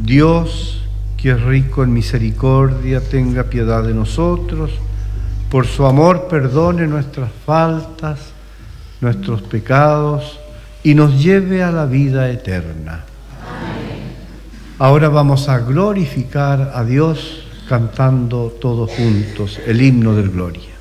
Dios, que es rico en misericordia, tenga piedad de nosotros. Por su amor perdone nuestras faltas, nuestros pecados y nos lleve a la vida eterna. Amén. Ahora vamos a glorificar a Dios cantando todos juntos el himno del Gloria.